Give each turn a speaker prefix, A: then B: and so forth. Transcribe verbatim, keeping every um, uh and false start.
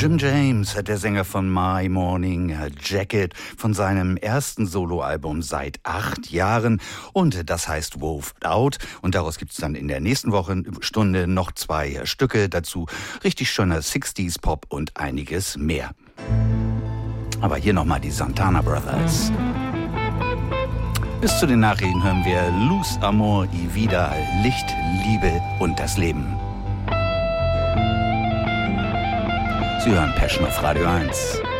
A: Jim James, der Sänger von My Morning Jacket, von seinem ersten Soloalbum seit acht Jahren. Und das heißt Woved Out. Und daraus gibt es dann in der nächsten Wochenstunde noch zwei Stücke dazu. Richtig schöner sechziger Pop und einiges mehr. Aber hier nochmal die Santana Brothers. Bis zu den Nachrichten hören wir Luz Amor y Vida, Licht, Liebe und das Leben. Sie hören Passion auf Radio eins.